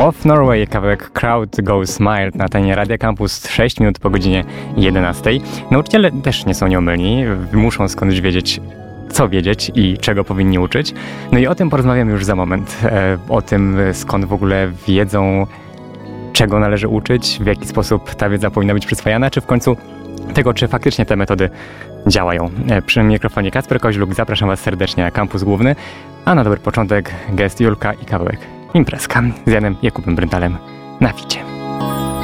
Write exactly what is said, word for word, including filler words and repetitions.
Quoth Norway, kawałek Crowd Goes Mild na antenie Radia Campus sześć minut po godzinie jedenastej. Nauczyciele też nie są nieomylni, muszą skądś wiedzieć, co wiedzieć i czego powinni uczyć. No i o tym porozmawiamy już za moment. E, o tym, skąd w ogóle wiedzą, czego należy uczyć, w jaki sposób ta wiedza powinna być przyswajana, czy w końcu tego, czy faktycznie te metody działają. E, przy mikrofonie Kacper Koźluk, zapraszam Was serdecznie na kampus główny, a na dobry początek gest Julka i kawałek Imprezka z Janem Jakubem Bryntalem na ficie.